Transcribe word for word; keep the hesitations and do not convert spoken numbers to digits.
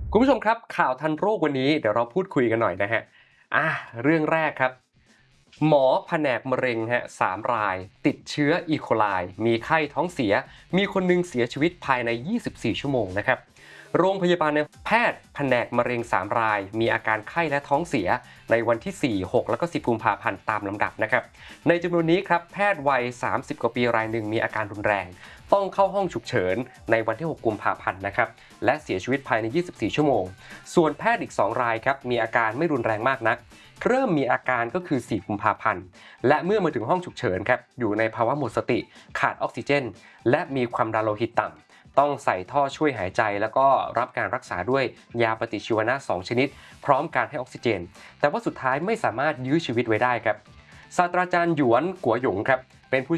คุณผู้ชมครับข่าวทันโรควันนี้เดี๋ยวเราพูดคุยกันหน่อยนะฮะอ่ะเรื่องแรกครับหมอแผนกมะเร็งฮะสามรายติดเชื้ออีโคไลมีไข้ท้องเสียมีคนหนึงเสียชีวิตภายในยี่สิบสี่ชั่วโมงนะครับโรงพยาบาลในแพทย์แผนกมะเร็งสามรายมีอาการไข้และท้องเสียในวันที่สี่ หกแล้วก็สิบกุมภาพันธ์ตามลำดับนะครับในจำนวนนี้ครับแพทย์วัยสามสิบกว่าปีรายหนึ่งมีอาการรุนแรงต้องเข้าห้องฉุกเฉินในวันที่หกกุมภาพันธ์นะครับและเสียชีวิตภายในยี่สิบสี่ชั่วโมงส่วนแพทย์อีกสองรายครับมีอาการไม่รุนแรงมากนักเริ่มมีอาการก็คือสี่กุมภาพันธ์และเมื่อมาถึงห้องฉุกเฉินครับอยู่ในภาวะหมดสติขาดออกซิเจนและมีความดันโลหิตต่ำต้องใส่ท่อช่วยหายใจแล้วก็รับการรักษาด้วยยาปฏิชีวนะสองชนิดพร้อมการให้ออกซิเจนแต่ว่าสุดท้ายไม่สามารถยื้อชีวิตไว้ได้ครับศาสตราจารย์หยวนกัวหยงครับเป็นผู้